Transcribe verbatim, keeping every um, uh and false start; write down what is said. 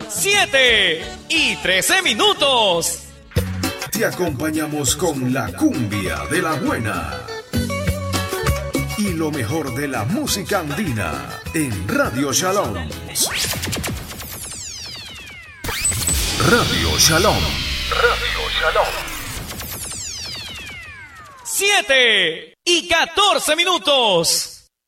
siete y trece minutos. Te acompañamos con la cumbia de la buena y lo mejor de la música andina en Radio Shalom. Radio Shalom. Radio Shalom. siete y catorce minutos.